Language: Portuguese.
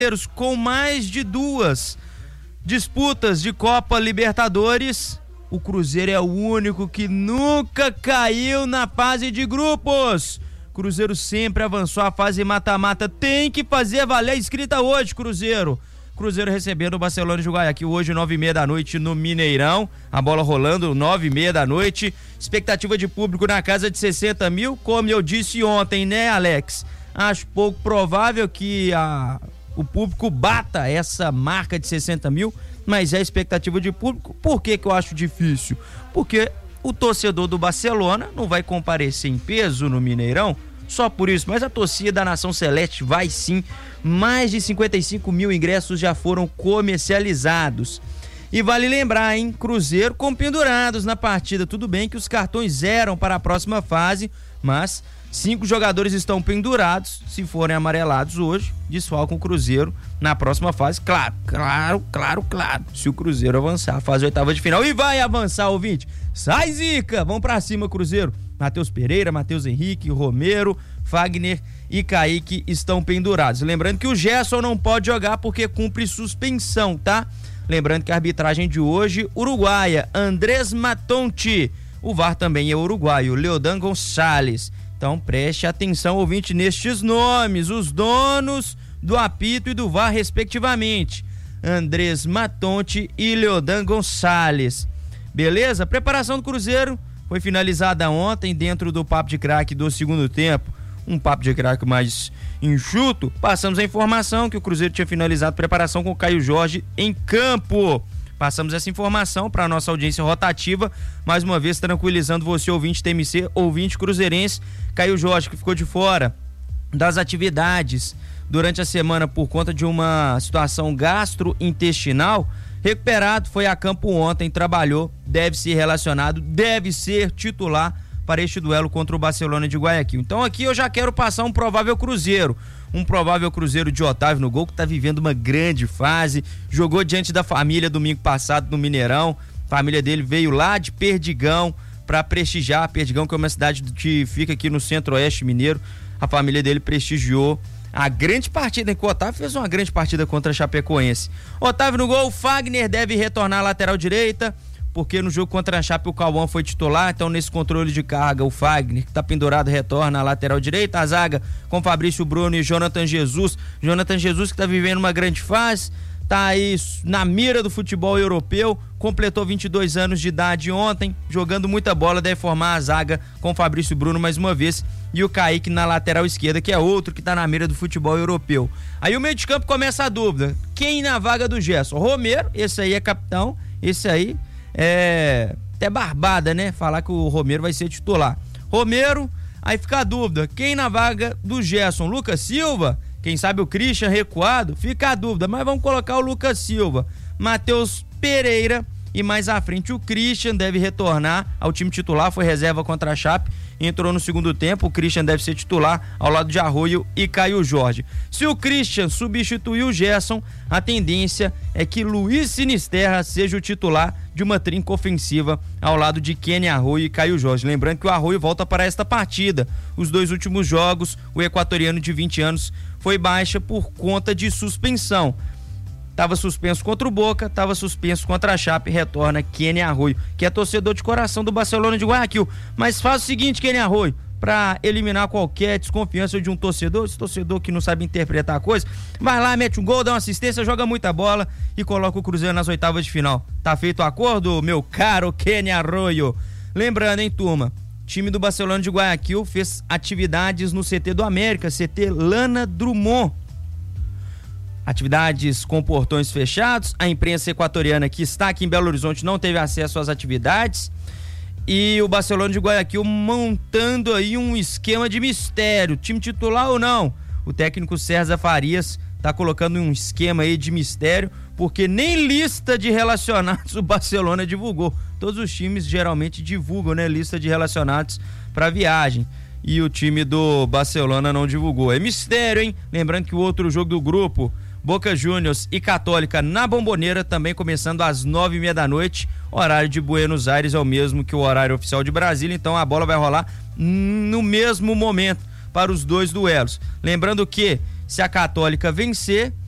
Com mais de 2 disputas de Copa Libertadores, o Cruzeiro é o único que nunca caiu na fase de grupos. Cruzeiro sempre avançou a fase mata-mata. Tem que fazer valer a escrita hoje, Cruzeiro. Cruzeiro recebendo o Barcelona de Guayaquil hoje, 9h30 da noite no Mineirão. A bola rolando, 9h30 da noite. Expectativa de público na casa de 60 mil. Como eu disse ontem, né, Alex? Acho pouco provável que o público bata essa marca de 60 mil, mas é a expectativa de público. Por que eu acho difícil? Porque o torcedor do Barcelona não vai comparecer em peso no Mineirão, só por isso, mas a torcida da Nação Celeste vai sim. Mais de 55 mil ingressos já foram comercializados. E vale lembrar, hein, Cruzeiro com pendurados na partida. Tudo bem que os cartões eram para a próxima fase, mas 5 jogadores estão pendurados. Se forem amarelados hoje, desfalcam o Cruzeiro na próxima fase. Claro. Se o Cruzeiro avançar, faz a oitava de final. E vai avançar, ouvinte. Sai, zica! Vamos pra cima, Cruzeiro. Matheus Pereira, Matheus Henrique, Romero, Fagner e Kaique estão pendurados. Lembrando que o Gerson não pode jogar porque cumpre suspensão, tá? Lembrando que a arbitragem de hoje, uruguaia, Andrés Matonti. O VAR também é uruguaio, Leodan Gonçalves. Então preste atenção, ouvinte, nestes nomes, os donos do apito e do VAR, respectivamente. Andrés Matonti e Leodan Gonçalves. Beleza? A preparação do Cruzeiro foi finalizada ontem dentro do Papo de Craque do segundo tempo. Um Papo de Craque mais enxuto. Passamos a informação que o Cruzeiro tinha finalizado a preparação com o Caio Jorge em campo. Passamos essa informação para a nossa audiência rotativa, mais uma vez tranquilizando você, ouvinte TMC, ouvinte cruzeirense. Caio Jorge, que ficou de fora das atividades durante a semana por conta de uma situação gastrointestinal, recuperado, foi a campo ontem, trabalhou, deve ser relacionado, deve ser titular para este duelo contra o Barcelona de Guayaquil. Então aqui eu já quero passar um provável Cruzeiro de Otávio no gol, que tá vivendo uma grande fase, jogou diante da família domingo passado no Mineirão. A família dele veio lá de Perdigão para prestigiar, Perdigão, que é uma cidade que fica aqui no centro-oeste mineiro. A família dele prestigiou a grande partida, em que o Otávio fez uma grande partida contra a Chapecoense. Otávio no gol, Fagner deve retornar à lateral direita, porque no jogo contra a Chape o Cauã foi titular, então nesse controle de carga o Fagner, que tá pendurado, retorna à lateral direita. A zaga com Fabrício Bruno e Jonathan Jesus que tá vivendo uma grande fase, tá aí na mira do futebol europeu, completou 22 anos de idade ontem, jogando muita bola, deve formar a zaga com Fabrício Bruno mais uma vez, e o Kaique na lateral esquerda, que é outro que tá na mira do futebol europeu. Aí o meio de campo começa a dúvida, quem na vaga do Gerson? Romero, esse aí é capitão, esse aí é até barbada, né? Falar que o Romero vai ser titular. Romero, aí fica a dúvida, quem na vaga do Gerson? Lucas Silva? Quem sabe o Christian recuado? Fica a dúvida, mas vamos colocar o Lucas Silva. Matheus Pereira e mais à frente o Christian deve retornar ao time titular, foi reserva contra a Chape, entrou no segundo tempo. O Christian deve ser titular ao lado de Arroio e Caio Jorge. Se o Christian substituir o Gerson, a tendência é que Luiz Sinisterra seja o titular de uma trinca ofensiva ao lado de Kenny Arroio e Caio Jorge. Lembrando que o Arroio volta para esta partida. Os 2 últimos jogos, o equatoriano de 20 anos foi baixa por conta de suspensão. Tava suspenso contra o Boca, tava suspenso contra a Chape, retorna Kenny Arroio, que é torcedor de coração do Barcelona de Guayaquil. Mas faz o seguinte, Kenny Arroio, para eliminar qualquer desconfiança de um torcedor, esse torcedor que não sabe interpretar a coisa, vai lá, mete um gol, dá uma assistência, joga muita bola e coloca o Cruzeiro nas oitavas de final. Tá feito o acordo, meu caro Kenny Arroio? Lembrando, hein, turma, time do Barcelona de Guayaquil fez atividades no CT do América, CT Lana Drummond. Atividades com portões fechados. A imprensa equatoriana que está aqui em Belo Horizonte não teve acesso às atividades. E o Barcelona de Guayaquil montando aí um esquema de mistério, time titular ou não. O técnico César Farias tá colocando um esquema aí de mistério, porque nem lista de relacionados o Barcelona divulgou. Todos os times geralmente divulgam, né, lista de relacionados para viagem. E o time do Barcelona não divulgou. É mistério, hein? Lembrando que o outro jogo do grupo, Boca Juniors e Católica na Bombonera, também começando às 9h30 da noite. Horário de Buenos Aires é o mesmo que o horário oficial de Brasília, então a bola vai rolar no mesmo momento para os 2 duelos. Lembrando que se a Católica vencer,